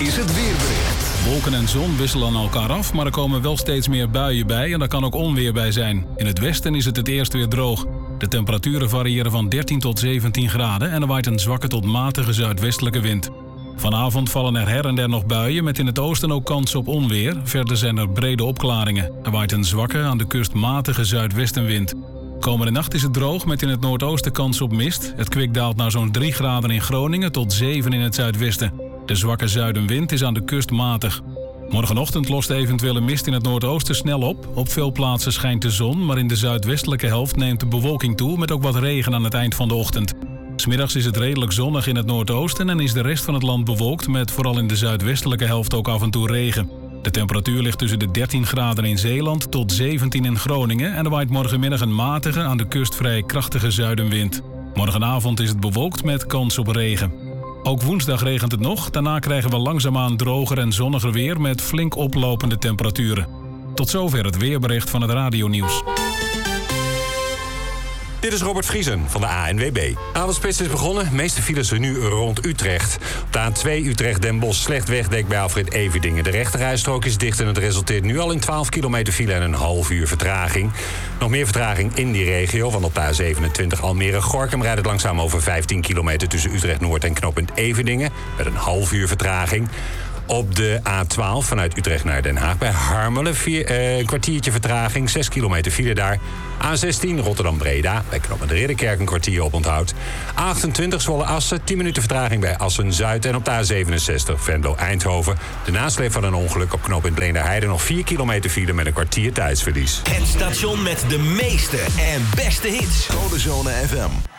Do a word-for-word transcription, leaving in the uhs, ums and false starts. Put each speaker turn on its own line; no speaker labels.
is het weerbericht.
Wolken en zon wisselen elkaar af, maar er komen wel steeds meer buien bij en daar kan ook onweer bij zijn. In het westen is het het eerst weer droog. De temperaturen variëren van dertien tot zeventien graden en er waait een zwakke tot matige zuidwestelijke wind. Vanavond vallen er her en der nog buien met in het oosten ook kans op onweer. Verder zijn er brede opklaringen. Er waait een zwakke, aan de kust matige zuidwestenwind. Komende nacht is het droog met in het noordoosten kans op mist. Het kwik daalt naar zo'n drie graden in Groningen tot zeven in het zuidwesten. De zwakke zuidenwind is aan de kust matig. Morgenochtend lost eventuele mist in het noordoosten snel op. Op veel plaatsen schijnt de zon, maar in de zuidwestelijke helft neemt de bewolking toe met ook wat regen aan het eind van de ochtend. 'S Middags is het redelijk zonnig in het noordoosten en is de rest van het land bewolkt met vooral in de zuidwestelijke helft ook af en toe regen. De temperatuur ligt tussen de dertien graden in Zeeland tot zeventien in Groningen en er waait morgenmiddag een matige, aan de kust vrij krachtige zuidenwind. Morgenavond is het bewolkt met kans op regen. Ook woensdag regent het nog, daarna krijgen we langzaamaan droger en zonniger weer met flink oplopende temperaturen. Tot zover het weerbericht van het radionieuws.
Dit is Robert Vriesen van de A N W B. Avondspits is begonnen. De meeste files er nu rond Utrecht. Op de A twee Utrecht-Den Bosch slecht wegdek bij Alfred Everdingen. De rechterrijstrook is dicht en het resulteert nu al in twaalf kilometer file en een half uur vertraging. Nog meer vertraging in die regio, want op de A zevenentwintig Almere-Gorinchem rijdt het langzaam over vijftien kilometer tussen Utrecht-Noord en knooppunt Everdingen. Met een half uur vertraging. Op de A twaalf vanuit Utrecht naar Den Haag bij Harmelen vier, eh, een kwartiertje vertraging, zes kilometer file daar. A zestien Rotterdam-Breda bij knooppunt Ridderkerk een kwartier op onthoud. A achtentwintig Zwolle-Assen, tien minuten vertraging bij Assen-Zuid. En op de A zevenenzestig Venlo-Eindhoven. De nasleep van een ongeluk op knooppunt Leenderheide nog vier kilometer file met een kwartier tijdsverlies.
Het station met de meeste en beste hits. Codezone F M.